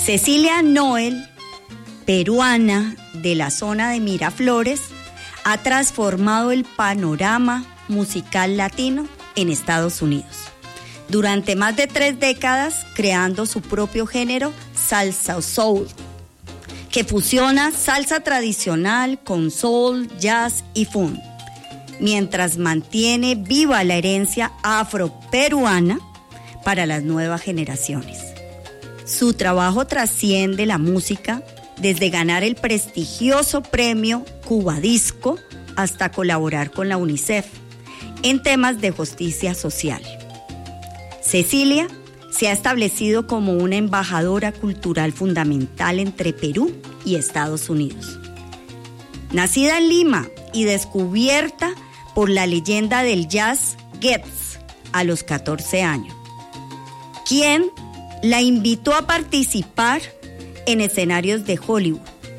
Cecilia Noel, peruana de la zona de Miraflores, ha transformado el panorama musical latino en Estados Unidos. Durante más de 3 décadas, creando su propio género, salsa soul, que fusiona salsa tradicional con soul, jazz y funk, mientras mantiene viva la herencia afroperuana para las nuevas generaciones. Su trabajo trasciende la música, desde ganar el prestigioso premio Cuba Disco hasta colaborar con la UNICEF en temas de justicia social. Cecilia se ha establecido como una embajadora cultural fundamental entre Perú y Estados Unidos. Nacida en Lima y descubierta por la leyenda del jazz Getz a los 14 años, quien la invitó a participar en escenarios de Hollywood.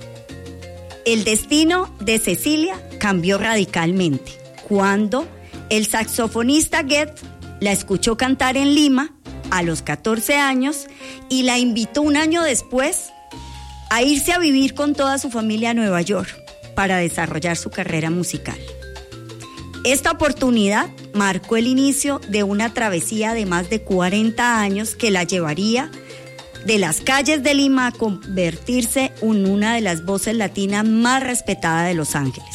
El destino de Cecilia cambió radicalmente cuando el saxofonista Getz la escuchó cantar en Lima a los 14 años y la invitó un año después a irse a vivir con toda su familia a Nueva York para desarrollar su carrera musical. Esta oportunidad marcó el inicio de una travesía de más de 40 años que la llevaría de las calles de Lima a convertirse en una de las voces latinas más respetadas de Los Ángeles.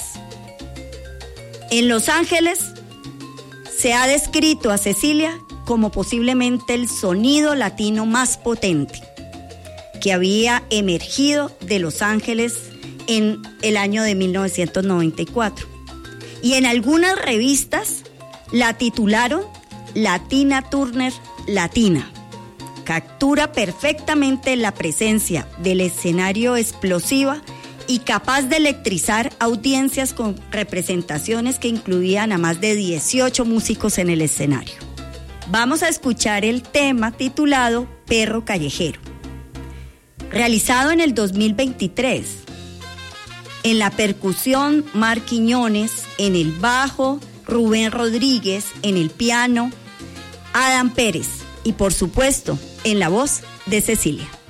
En Los Ángeles se ha descrito a Cecilia como posiblemente el sonido latino más potente que había emergido de Los Ángeles en el año de 1994. Y en algunas revistas la titularon Latina Turner Latina. Captura perfectamente la presencia del escenario explosiva y capaz de electrizar audiencias con representaciones que incluían a más de 18 músicos en el escenario. Vamos a escuchar el tema titulado Perro Callejero, realizado en el 2023. En la percusión, Mar Quiñones; en el bajo, Rubén Rodríguez; en el piano, Adam Pérez; y por supuesto, en la voz de Cecilia.